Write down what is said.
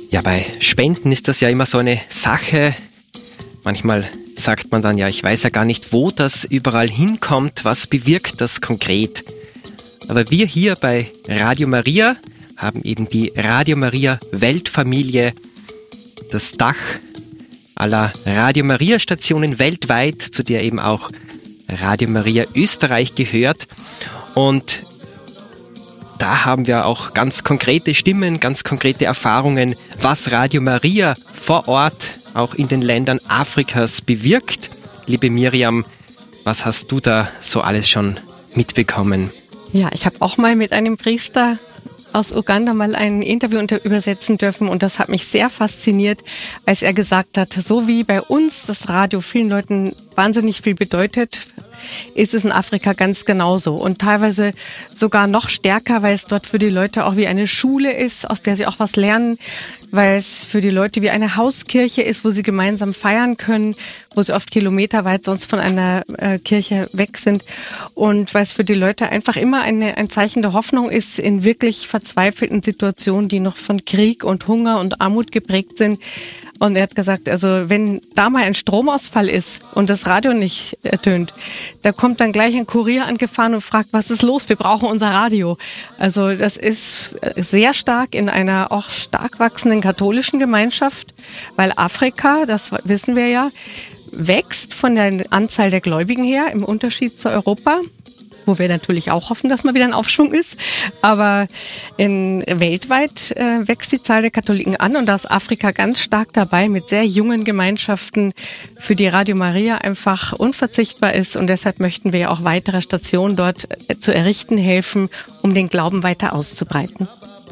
Ja, bei Spenden ist das ja immer so eine Sache. Manchmal sagt man dann, ja, ich weiß ja gar nicht, wo das überall hinkommt, was bewirkt das konkret. Aber wir hier bei Radio Maria haben eben die Radio Maria Weltfamilie, das Dach aller Radio Maria Stationen weltweit, zu der eben auch Radio Maria Österreich gehört. Und da haben wir auch ganz konkrete Stimmen, ganz konkrete Erfahrungen, was Radio Maria vor Ort auch in den Ländern Afrikas bewirkt. Liebe Miriam, was hast du da so alles schon mitbekommen? Ja, ich habe auch mal mit einem Priester aus Uganda mal ein Interview übersetzen dürfen und das hat mich sehr fasziniert, als er gesagt hat, so wie bei uns das Radio vielen Leuten wahnsinnig viel bedeutet, ist es in Afrika ganz genauso und teilweise sogar noch stärker, weil es dort für die Leute auch wie eine Schule ist, aus der sie auch was lernen, weil es für die Leute wie eine Hauskirche ist, wo sie gemeinsam feiern können, wo sie oft kilometerweit sonst von einer Kirche weg sind und weil es für die Leute einfach immer ein Zeichen der Hoffnung ist in wirklich verzweifelten Situationen, die noch von Krieg und Hunger und Armut geprägt sind. Und er hat gesagt, also wenn da mal ein Stromausfall ist und das Radio nicht ertönt, da kommt dann gleich ein Kurier angefahren und fragt, was ist los? Wir brauchen unser Radio. Also das ist sehr stark in einer auch stark wachsenden katholischen Gemeinschaft, weil Afrika, das wissen wir ja, wächst von der Anzahl der Gläubigen her im Unterschied zu Europa, wo wir natürlich auch hoffen, dass mal wieder ein Aufschwung ist. Aber weltweit wächst die Zahl der Katholiken an und da ist Afrika ganz stark dabei mit sehr jungen Gemeinschaften, für die Radio Maria einfach unverzichtbar ist. Und deshalb möchten wir ja auch weitere Stationen dort zu errichten helfen, um den Glauben weiter auszubreiten.